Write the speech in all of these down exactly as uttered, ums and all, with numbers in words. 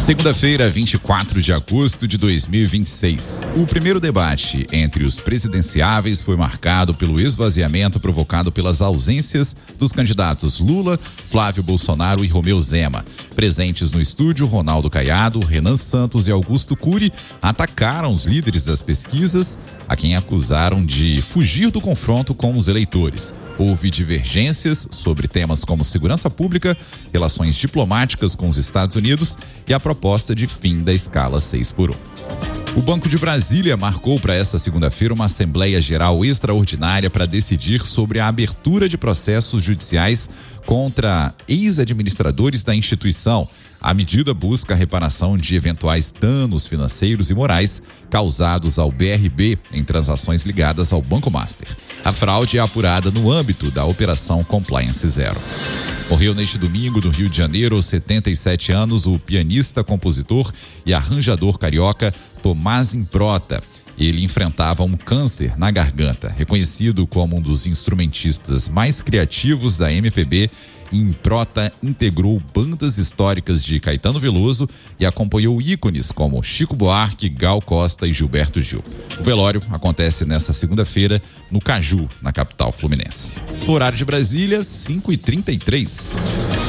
Segunda-feira, vinte e quatro de agosto de dois mil e vinte e seis. O primeiro debate entre os presidenciáveis foi marcado pelo esvaziamento provocado pelas ausências dos candidatos Lula, Flávio Bolsonaro e Romeu Zema. Presentes no estúdio, Ronaldo Caiado, Renan Santos e Augusto Cury atacaram os líderes das pesquisas, a quem acusaram de fugir do confronto com os eleitores. Houve divergências sobre temas como segurança pública, relações diplomáticas com os Estados Unidos e a proposta de fim da escala seis por um. O Banco de Brasília marcou para esta segunda-feira uma Assembleia Geral extraordinária para decidir sobre a abertura de processos judiciais contra ex-administradores da instituição. A medida busca a reparação de eventuais danos financeiros e morais causados ao B R B em transações ligadas ao Banco Master. A fraude é apurada no âmbito da Operação Compliance Zero. Morreu neste domingo, no Rio de Janeiro, aos setenta e sete anos, o pianista, compositor e arranjador carioca Tomás Improta. Ele enfrentava um câncer na garganta. Reconhecido como um dos instrumentistas mais criativos da M P B, Improta integrou bandas históricas de Caetano Veloso e acompanhou ícones como Chico Buarque, Gal Costa e Gilberto Gil. O velório acontece nesta segunda-feira no Caju, na capital fluminense. No horário de Brasília, cinco e trinta e três.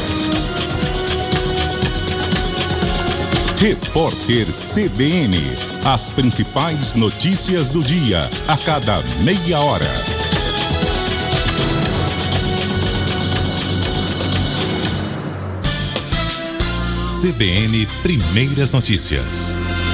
Repórter C B N. As principais notícias do dia, a cada meia hora. C B N Primeiras Notícias.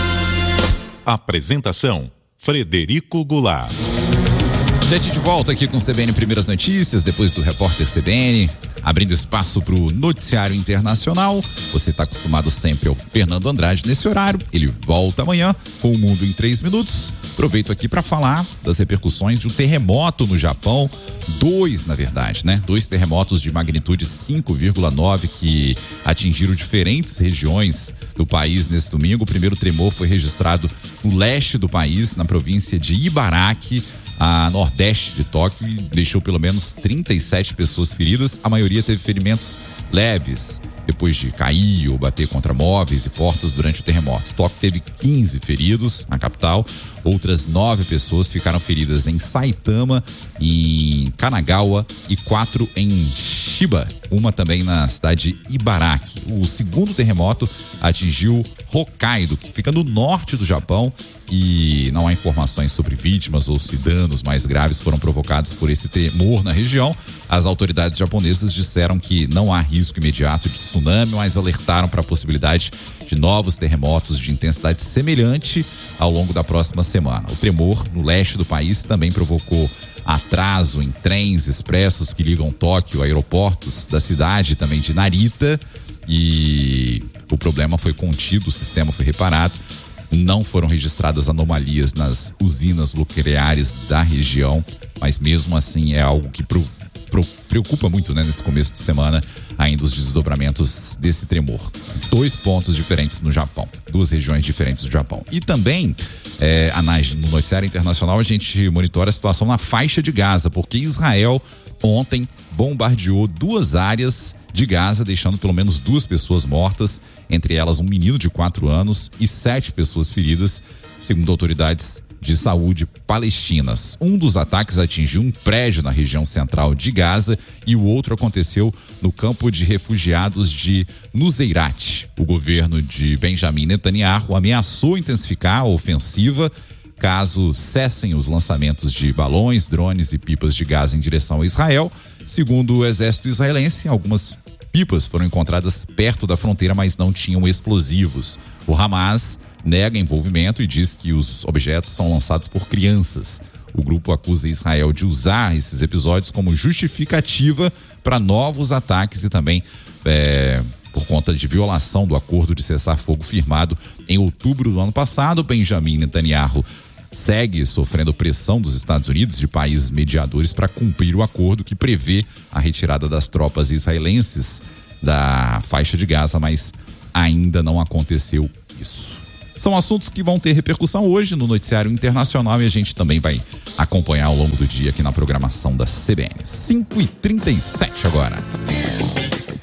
Apresentação: Frederico Goulart. Gente, de volta aqui com C B N Primeiras Notícias, depois do Repórter C B N, abrindo espaço para o noticiário internacional. Você está acostumado sempre ao Fernando Andrade nesse horário. Ele volta amanhã com o Mundo em três minutos. Aproveito aqui para falar das repercussões de um terremoto no Japão. Dois, na verdade, né? Dois terremotos de magnitude cinco vírgula nove que atingiram diferentes regiões do país nesse domingo. O primeiro tremor foi registrado no leste do país, na província de Ibaraki, a nordeste de Tóquio, e deixou pelo menos trinta e sete pessoas feridas. A maioria teve ferimentos leves depois de cair ou bater contra móveis e portas durante o terremoto. Tóquio teve quinze feridos na capital. Outras nove pessoas ficaram feridas em Saitama, em Kanagawa e quatro em Chiba, uma também na cidade de Ibaraki. O segundo terremoto atingiu Hokkaido, que fica no norte do Japão, e não há informações sobre vítimas ou se danos mais graves foram provocados por esse tremor na região. As autoridades japonesas disseram que não há risco imediato de tsunami, mas alertaram para a possibilidade de novos terremotos de intensidade semelhante ao longo da próxima semana. O tremor no leste do país também provocou atraso em trens expressos que ligam Tóquio a aeroportos da cidade, também de Narita, e o problema foi contido, o sistema foi reparado. Não foram registradas anomalias nas usinas nucleares da região, mas mesmo assim é algo que pro, pro, preocupa muito, né, nesse começo de semana, ainda os desdobramentos desse tremor. Dois pontos diferentes no Japão, duas regiões diferentes do Japão. E também, é, no noticiário internacional, a gente monitora a situação na faixa de Gaza, porque Israel ontem bombardeou duas áreas de Gaza, deixando pelo menos duas pessoas mortas, entre elas um menino de quatro anos e sete pessoas feridas, segundo autoridades de saúde palestinas. Um dos ataques atingiu um prédio na região central de Gaza e o outro aconteceu no campo de refugiados de Nuseirat. O governo de Benjamin Netanyahu ameaçou intensificar a ofensiva caso cessem os lançamentos de balões, drones e pipas de gás em direção a Israel. Segundo o exército israelense, algumas pipas foram encontradas perto da fronteira, mas não tinham explosivos. O Hamas nega envolvimento e diz que os objetos são lançados por crianças. O grupo acusa Israel de usar esses episódios como justificativa para novos ataques e também é, por conta de violação do acordo de cessar-fogo firmado em outubro do ano passado. Benjamin Netanyahu segue sofrendo pressão dos Estados Unidos e de países mediadores para cumprir o acordo que prevê a retirada das tropas israelenses da faixa de Gaza, mas ainda não aconteceu isso. São assuntos que vão ter repercussão hoje no noticiário internacional e a gente também vai acompanhar ao longo do dia aqui na programação da C B N. cinco e trinta e sete agora.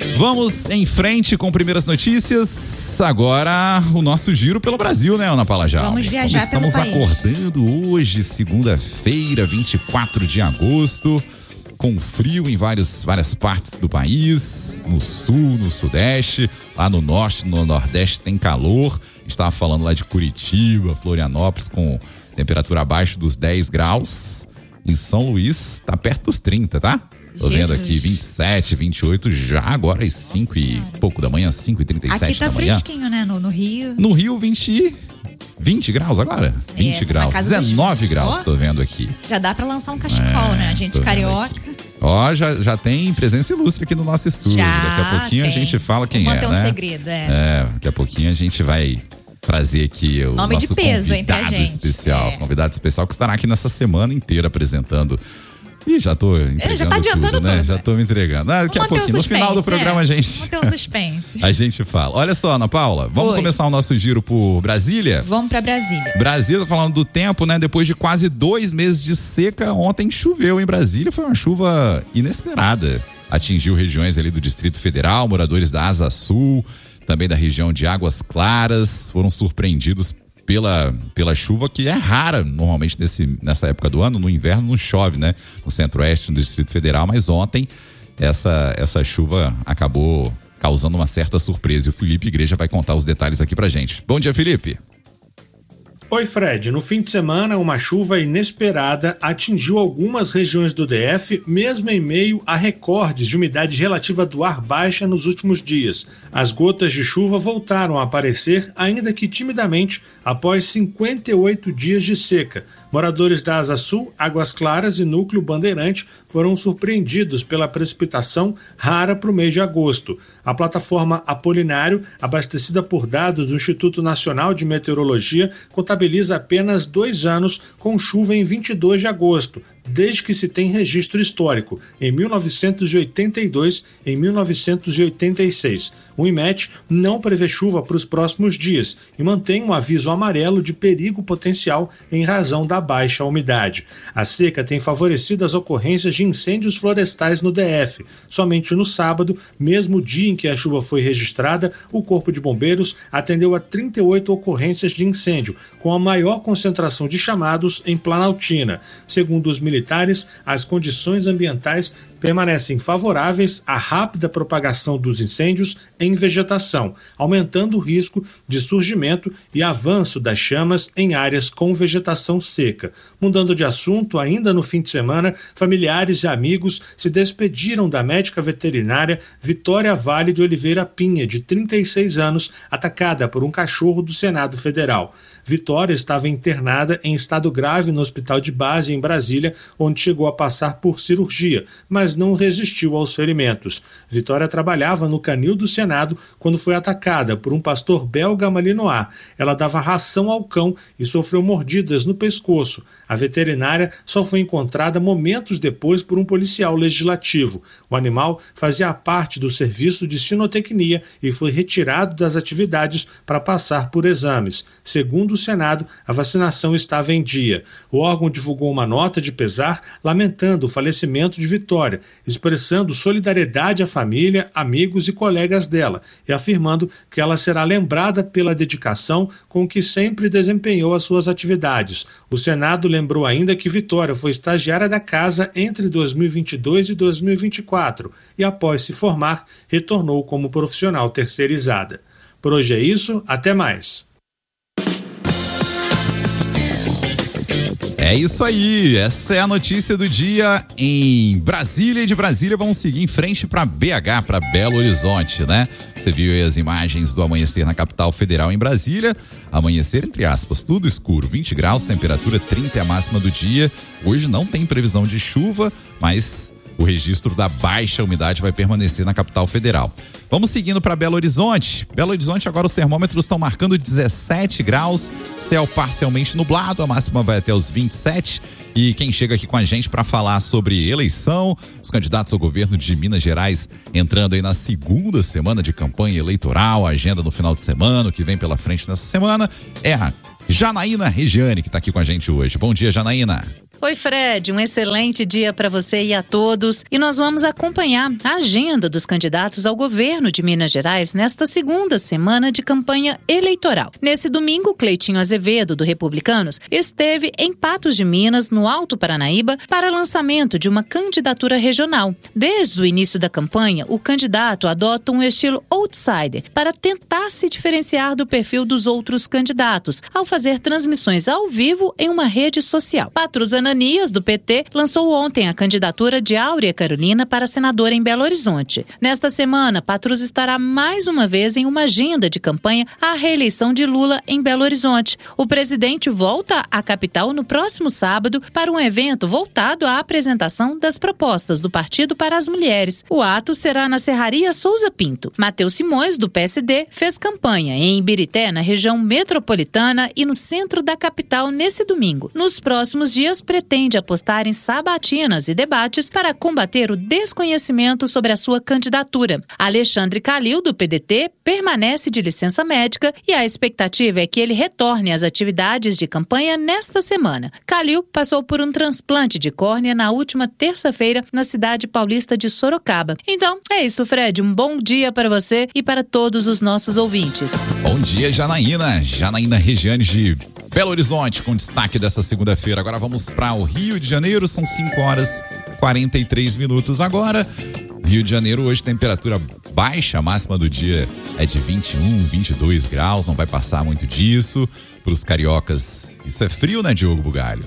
Vamos em frente com primeiras notícias. Agora o nosso giro pelo Brasil, né, Ana Paula Jaume? Vamos viajar Como estamos pelo país. acordando hoje, segunda-feira, vinte e quatro de agosto, com frio em vários, várias partes do país, no sul, no sudeste, lá no norte, no nordeste tem calor. Estava falando lá de Curitiba, Florianópolis, com temperatura abaixo dos dez graus. Em São Luís, tá perto dos trinta, tá? Tô Jesus. vendo aqui vinte e sete, vinte e oito, já agora às cinco e pouco da manhã, cinco e trinta e sete Aqui tá da manhã. fresquinho, né? No, no Rio. No Rio, vinte, vinte graus agora? vinte É, na graus, casa dos dezenove vinte. graus, Ó. tô vendo aqui. Já dá pra lançar um cachecol, É, né? A gente tô vendo carioca. aqui. Ó, já, já tem presença ilustre aqui no nosso estúdio. Já Daqui a pouquinho tem. a gente fala quem Vamos é, manter um né? segredo, é. É, daqui a pouquinho a gente vai trazer aqui o Nome de nosso peso entre a convidado gente. especial. É. Convidado especial que estará aqui nessa semana inteira apresentando. Ih, já tô entregando já tá adiantando tudo, né? tudo. Já tô me entregando. Ah, daqui a Vamos manter o pouquinho, no final do suspense, programa é. a gente... Vamos ter um suspense. A gente fala. Olha só, Ana Paula, vamos Oi. começar o nosso giro por Brasília? Vamos pra Brasília. Brasília, falando do tempo, né? Depois de quase dois meses de seca, ontem choveu em Brasília, foi uma chuva inesperada. Atingiu regiões ali do Distrito Federal, moradores da Asa Sul, também da região de Águas Claras, foram surpreendidos pela, pela chuva, que é rara normalmente nesse, nessa época do ano. No inverno não chove, né? No Centro-Oeste, no Distrito Federal, mas ontem essa, essa chuva acabou causando uma certa surpresa. E o Felipe Igreja vai contar os detalhes aqui pra gente. Bom dia, Felipe. Oi, Fred. No fim de semana, uma chuva inesperada atingiu algumas regiões do D F, mesmo em meio a recordes de umidade relativa do ar baixa nos últimos dias. As gotas de chuva voltaram a aparecer, ainda que timidamente, após cinquenta e oito dias de seca. Moradores da Asa Sul, Águas Claras e Núcleo Bandeirante foram surpreendidos pela precipitação rara para o mês de agosto. A plataforma Apolinário, abastecida por dados do Instituto Nacional de Meteorologia, contabiliza apenas dois anos com chuva em vinte e dois de agosto, desde que se tem registro histórico, em mil novecentos e oitenta e dois e em mil novecentos e oitenta e seis. O IMET não prevê chuva para os próximos dias e mantém um aviso amarelo de perigo potencial em razão da baixa umidade. A seca tem favorecido as ocorrências de incêndios florestais no D F. Somente no sábado, mesmo dia em que a chuva foi registrada, o Corpo de Bombeiros atendeu a trinta e oito ocorrências de incêndio, com a maior concentração de chamados em Planaltina. Segundo os militares, as condições ambientais permanecem favoráveis à rápida propagação dos incêndios em vegetação, aumentando o risco de surgimento e avanço das chamas em áreas com vegetação seca. Mudando de assunto, ainda no fim de semana, familiares e amigos se despediram da médica veterinária Vitória Vale de Oliveira Pinha, de trinta e seis anos, atacada por um cachorro do Senado Federal. Vitória estava internada em estado grave no hospital de base em Brasília, onde chegou a passar por cirurgia, mas não resistiu aos ferimentos. Vitória trabalhava no canil do Senado quando foi atacada por um pastor belga malinois. Ela dava ração ao cão e sofreu mordidas no pescoço. A veterinária só foi encontrada momentos depois por um policial legislativo. O animal fazia parte do serviço de sinotecnia e foi retirado das atividades para passar por exames. Segundo o Senado, a vacinação estava em dia. O órgão divulgou uma nota de pesar lamentando o falecimento de Vitória, expressando solidariedade à família, amigos e colegas dela e afirmando que ela será lembrada pela dedicação com que sempre desempenhou as suas atividades. O Senado lembrou ainda que Vitória foi estagiária da casa entre dois mil e vinte e dois e dois mil e vinte e quatro e, após se formar, retornou como profissional terceirizada. Por hoje é isso, até mais. É isso aí, essa é a notícia do dia em Brasília, e de Brasília vamos seguir em frente para B H, para Belo Horizonte, né? Você viu aí as imagens do amanhecer na capital federal em Brasília, amanhecer entre aspas, tudo escuro, vinte graus, temperatura trinta é a máxima do dia. Hoje não tem previsão de chuva, mas o registro da baixa umidade vai permanecer na capital federal. Vamos seguindo para Belo Horizonte. Belo Horizonte, agora os termômetros estão marcando dezessete graus, céu parcialmente nublado, a máxima vai até os vinte e sete. E quem chega aqui com a gente para falar sobre eleição, os candidatos ao governo de Minas Gerais entrando aí na segunda semana de campanha eleitoral, a agenda no final de semana, o que vem pela frente nessa semana, é a Janaína Regiane, que está aqui com a gente hoje. Bom dia, Janaína. Oi, Fred, um excelente dia para você e a todos. E nós vamos acompanhar a agenda dos candidatos ao governo de Minas Gerais nesta segunda semana de campanha eleitoral. Nesse domingo, Cleitinho Azevedo, do Republicanos, esteve em Patos de Minas, no Alto Paranaíba, para lançamento de uma candidatura regional. Desde o início da campanha, o candidato adota um estilo outsider para tentar se diferenciar do perfil dos outros candidatos, ao fazer transmissões ao vivo em uma rede social. Patrus Ananias, do P T, lançou ontem a candidatura de Áurea Carolina para senadora em Belo Horizonte. Nesta semana, Patrus estará mais uma vez em uma agenda de campanha à reeleição de Lula em Belo Horizonte. O presidente volta à capital no próximo sábado para um evento voltado à apresentação das propostas do partido para as mulheres. O ato será na Serraria Souza Pinto. Matheus Simões, do P S D, fez campanha em Ibirité, na região metropolitana e no centro da capital nesse domingo. Nos próximos dias, pretende apostar em sabatinas e debates para combater o desconhecimento sobre a sua candidatura. Alexandre Calil, do P D T, permanece de licença médica e a expectativa é que ele retorne às atividades de campanha nesta semana. Calil passou por um transplante de córnea na última terça-feira na cidade paulista de Sorocaba. Então, é isso, Fred. Um bom dia para você e para todos os nossos ouvintes. Bom dia, Janaína. Janaína Regiane de Belo Horizonte, com destaque dessa segunda-feira. Agora vamos para o Rio de Janeiro, são cinco horas e quarenta e três minutos agora. Rio de Janeiro hoje temperatura baixa, a máxima do dia é de vinte e um, vinte e dois graus, não vai passar muito disso. Para os cariocas, isso é frio, né, Diogo Bugalho?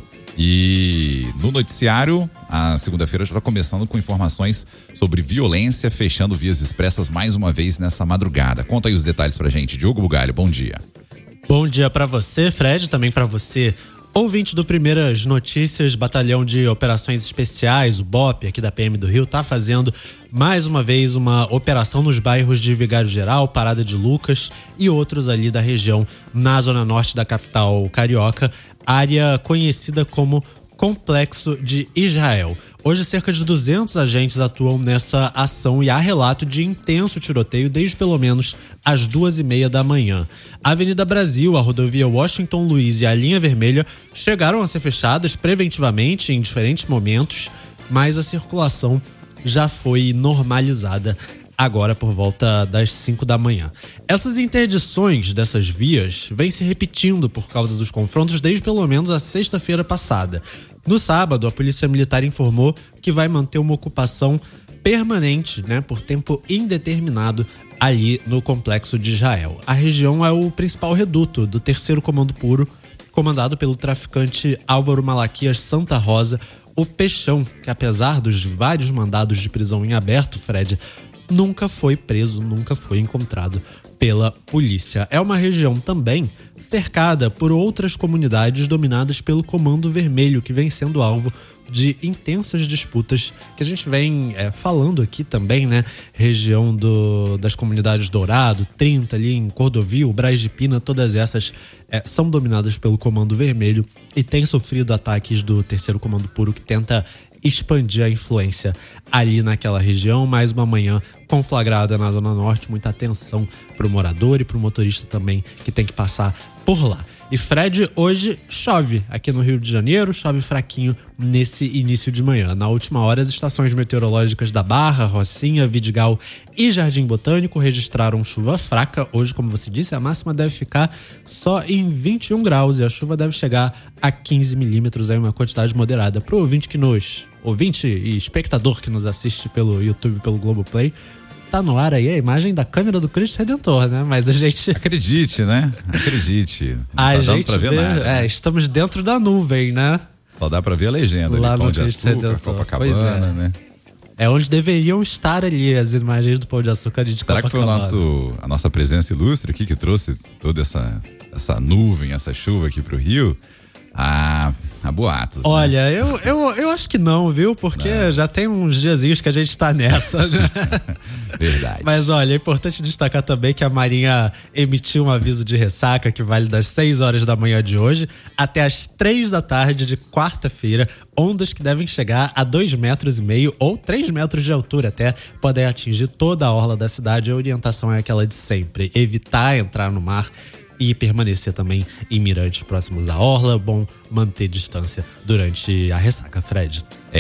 E no noticiário, a segunda-feira já está começando com informações sobre violência, fechando vias expressas mais uma vez nessa madrugada. Conta aí os detalhes pra gente. Diogo Bugalho, bom dia. Bom dia pra você, Fred, também pra você, ouvinte do Primeiras Notícias. Batalhão de Operações Especiais, o B O P, aqui da P M do Rio, tá fazendo mais uma vez uma operação nos bairros de Vigário Geral, Parada de Lucas e outros ali da região, na zona norte da capital carioca, área conhecida como Complexo de Israel. Hoje, cerca de duzentos agentes atuam nessa ação e há relato de intenso tiroteio desde pelo menos as duas e meia da manhã. A Avenida Brasil, a rodovia Washington Luiz e a linha vermelha chegaram a ser fechadas preventivamente em diferentes momentos, mas a circulação já foi normalizada agora por volta das cinco da manhã. Essas interdições dessas vias vêm se repetindo por causa dos confrontos desde pelo menos a sexta-feira passada. No sábado, a Polícia Militar informou que vai manter uma ocupação permanente, né, por tempo indeterminado ali no Complexo de Israel. A região é o principal reduto do terceiro Comando Puro, comandado pelo traficante Álvaro Malaquias Santa Rosa, o Peixão, que apesar dos vários mandados de prisão em aberto, Fred, nunca foi preso, nunca foi encontrado pela polícia. É uma região também cercada por outras comunidades dominadas pelo Comando Vermelho, que vem sendo alvo de intensas disputas que a gente vem é, falando aqui também, né? Região do, das comunidades Dourado, trinta ali em Cordovil, Braz de Pina, todas essas é, são dominadas pelo Comando Vermelho e têm sofrido ataques do terceiro Comando Puro, que tenta expandir a influência ali naquela região. Mais uma manhã conflagrada na Zona Norte, muita atenção pro morador e pro motorista também que tem que passar por lá. E Fred, hoje chove aqui no Rio de Janeiro, chove fraquinho nesse início de manhã. Na última hora, as estações meteorológicas da Barra, Rocinha, Vidigal e Jardim Botânico registraram chuva fraca. Hoje, como você disse, a máxima deve ficar só em vinte e um graus e a chuva deve chegar a quinze milímetros, aí uma quantidade moderada. Pro ouvinte que nos, ouvinte e espectador que nos assiste pelo YouTube, pelo Globoplay, tá no ar aí a imagem da câmera do Cristo Redentor, né? Mas a gente... Acredite, né? Acredite. Não a tá gente dando pra ver vê, nada. É, estamos dentro da nuvem, né? Só dá pra ver a legenda Lá ali, no Pão de Cristo Açúcar, Redentor. Copacabana, Pois é. né? É onde deveriam estar ali as imagens do Pão de Açúcar de Será Copacabana. que foi o nosso, a nossa presença ilustre aqui que trouxe toda essa, essa nuvem, essa chuva aqui pro Rio? Ah, a boatos. Olha, né? eu, eu, eu acho que não, viu? Porque não. Já tem uns diazinhos que a gente tá nessa, né? Verdade. Mas olha, é importante destacar também que a Marinha emitiu um aviso de ressaca que vale das seis horas da manhã de hoje até as três da tarde de quarta-feira. Ondas que devem chegar a dois metros e meio ou três metros de altura até, podem atingir toda a orla da cidade. A orientação é aquela de sempre: evitar entrar no mar e permanecer também em mirantes próximos à orla. Bom manter distância durante a ressaca, Fred. É